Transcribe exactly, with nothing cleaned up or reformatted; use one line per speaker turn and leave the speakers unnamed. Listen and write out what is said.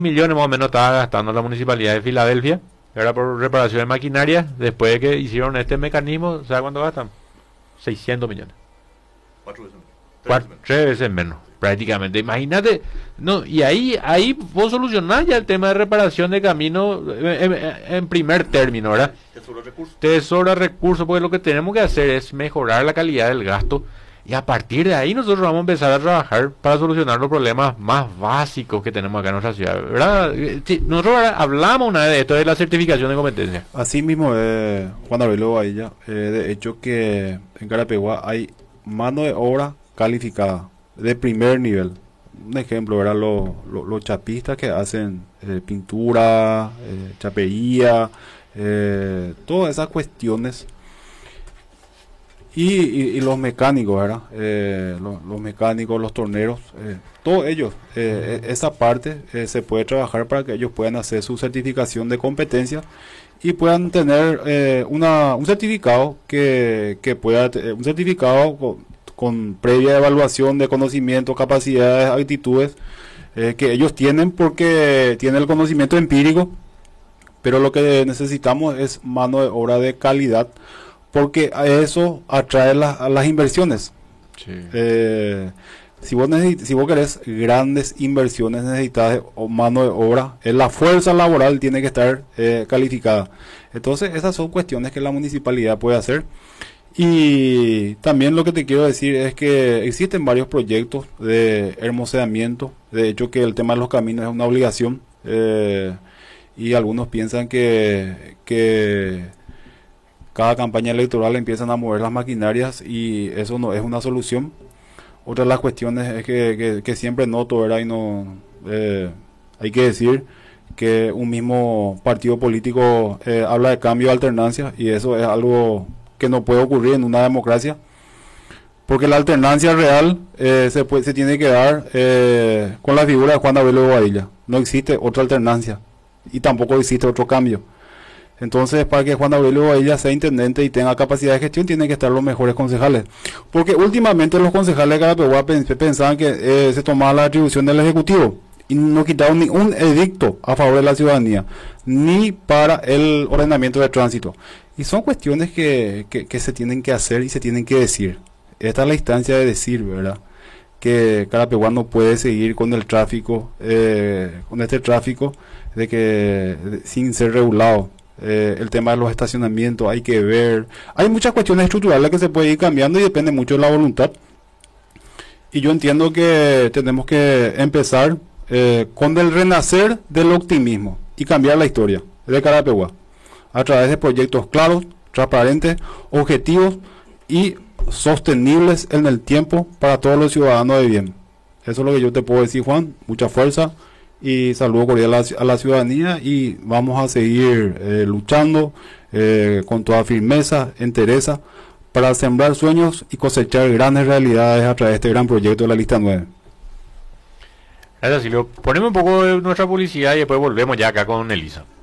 millones más o menos estaba gastando la municipalidad de Filadelfia. Era por reparación de maquinaria. Después de que hicieron este mecanismo, ¿sabes cuánto gastan? seiscientos millones.
Cuatro veces menos. Tres
Cuatro,
veces menos.
tres veces menos, prácticamente. Imagínate, no, y ahí, ahí vos solucionás ya el tema de reparación de camino en, en- en primer término, ¿verdad?
Te sobra recursos.
Te sobra recursos, porque lo que tenemos que hacer es mejorar la calidad del gasto. Y a partir de ahí nosotros vamos a empezar a trabajar para solucionar los problemas más básicos que tenemos acá en nuestra ciudad, ¿verdad? Eh, sí, nosotros ahora hablamos una vez de esto de la certificación de competencia.
Así mismo, eh, Juan Aurelio Badilla, eh, de hecho que en Carapeguá hay mano de obra calificada de primer nivel. Un ejemplo, ¿verdad? Los, los, los chapistas que hacen eh, pintura, eh, chapería, eh, todas esas cuestiones. Y, y, y los mecánicos, ¿verdad? Eh, los, los mecánicos, los torneros, eh, todos ellos, eh, e- esa parte eh, se puede trabajar para que ellos puedan hacer su certificación de competencia y puedan tener eh, una, un certificado que, que pueda, te- un certificado con, con previa evaluación de conocimiento, capacidades, actitudes eh, que ellos tienen porque tienen el conocimiento empírico, pero lo que necesitamos es mano de obra de calidad porque a eso atrae la- a las inversiones.
Sí.
Eh, si vos necesi- si vos querés grandes inversiones necesitas de o- mano de obra, eh, la fuerza laboral tiene que estar eh, calificada. Entonces esas son cuestiones que la municipalidad puede hacer. Y también lo que te quiero decir es que existen varios proyectos de hermoseamiento. De hecho que el tema de los caminos es una obligación. eh, y algunos piensan que, que cada campaña electoral empiezan a mover las maquinarias y eso no es una solución. Otra de las cuestiones es que, que, que siempre noto, ¿verdad? Y no, eh, hay que decir que un mismo partido político eh, habla de cambio de alternancia y eso es algo que no puede ocurrir en una democracia porque la alternancia real eh, se, puede, se tiene que dar eh, con la figura de Juan Aurelio Bobadilla. No existe otra alternancia y tampoco existe otro cambio. Entonces, para que Juan Aurelio Bobadilla sea intendente y tenga capacidad de gestión, tienen que estar los mejores concejales. Porque últimamente los concejales de Carapeguá pens- pensaban que eh, se tomaba la atribución del Ejecutivo y no quitaron ni un edicto a favor de la ciudadanía, ni para el ordenamiento de tránsito. Y son cuestiones que, que, que se tienen que hacer y se tienen que decir. Esta es la instancia de decir, ¿verdad? Que Carapeguá no puede seguir con el tráfico, eh, con este tráfico de que de- sin ser regulado. Eh, el tema de los estacionamientos hay que ver. Hay muchas cuestiones estructurales que se puede ir cambiando y depende mucho de la voluntad. Y yo entiendo que tenemos que empezar eh, con el renacer del optimismo y cambiar la historia de Carapeguá a través de proyectos claros, transparentes, objetivos y sostenibles en el tiempo para todos los ciudadanos de bien. Eso es lo que yo te puedo decir, Juan. Mucha fuerza y saludo cordial a la, ci- a la ciudadanía y vamos a seguir eh, luchando eh, con toda firmeza, entereza, para sembrar sueños y cosechar grandes realidades a través de este gran proyecto de la lista nueve.
Gracias, Silvio. Ponemos un poco de nuestra publicidad y después volvemos ya acá con Elisa.